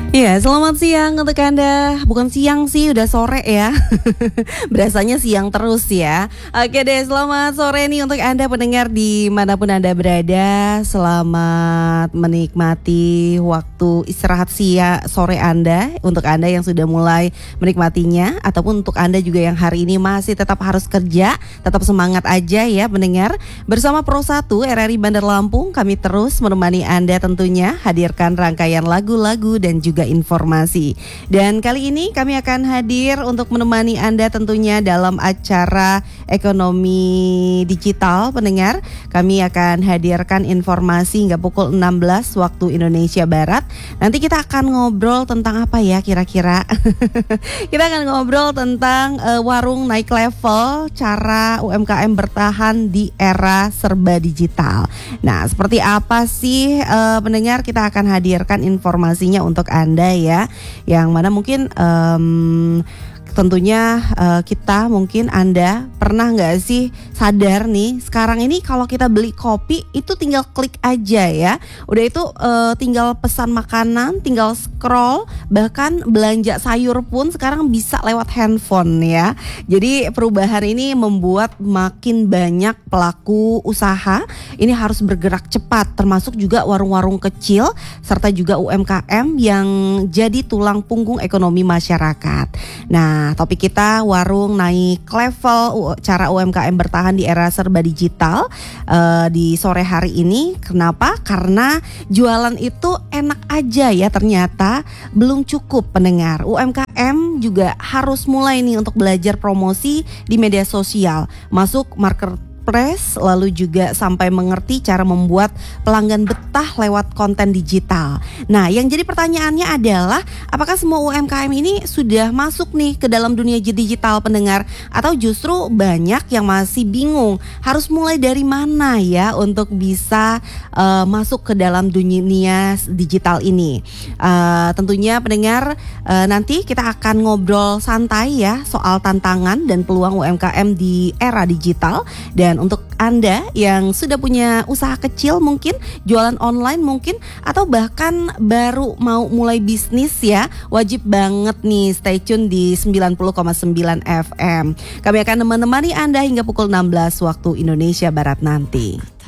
Ya, selamat siang untuk Anda. Bukan siang sih, udah sore ya. Berasanya siang terus ya. Oke deh, selamat sore nih untuk Anda pendengar dimanapun Anda berada. Selamat menikmati waktu istirahat siang sore Anda. Untuk Anda yang sudah mulai menikmatinya, ataupun untuk Anda juga yang hari ini masih tetap harus kerja, tetap semangat aja ya pendengar. Bersama Pro 1 RRI Bandar Lampung, kami terus menemani Anda tentunya, hadirkan rangkaian lagu-lagu dan juga informasi. Dan kali ini kami akan hadir untuk menemani Anda tentunya dalam acara ekonomi digital pendengar. Kami akan hadirkan informasi hingga pukul 16 waktu Indonesia Barat. Nanti kita akan ngobrol tentang apa ya kira-kira? Kita akan ngobrol tentang warung naik level, cara UMKM bertahan di era serba digital. Nah, seperti apa sih pendengar, kita akan hadirkan informasinya untuk Anda ya, yang mana mungkin tentunya kita mungkin Anda pernah nggak sih sadar nih sekarang ini kalau kita beli kopi itu tinggal klik aja ya, udah itu tinggal pesan makanan, tinggal scroll, bahkan belanja sayur pun sekarang bisa lewat handphone ya. Jadi perubahan ini membuat makin banyak pelaku usaha ini harus bergerak cepat, termasuk juga warung-warung kecil serta juga UMKM yang jadi tulang punggung ekonomi masyarakat. Nah, topik kita warung naik level, cara UMKM bertahan di era serba digital di sore hari ini. Kenapa? Karena jualan itu enak aja ya, ternyata belum cukup pendengar. UMKM juga harus mulai nih untuk belajar promosi di media sosial, masuk marketplace, lalu juga sampai mengerti cara membuat pelanggan betah lewat konten digital. Nah, yang jadi pertanyaannya adalah apakah semua UMKM ini sudah masuk nih ke dalam dunia digital pendengar, atau justru banyak yang masih bingung harus mulai dari mana ya untuk bisa masuk ke dalam dunia digital ini. Tentunya pendengar, nanti kita akan ngobrol santai ya soal tantangan dan peluang UMKM di era digital. Dan untuk Anda yang sudah punya usaha kecil mungkin, jualan online mungkin, atau bahkan baru mau mulai bisnis ya, wajib banget nih stay tune di 90,9 FM. Kami akan menemani Anda hingga pukul 16 waktu Indonesia Barat nanti.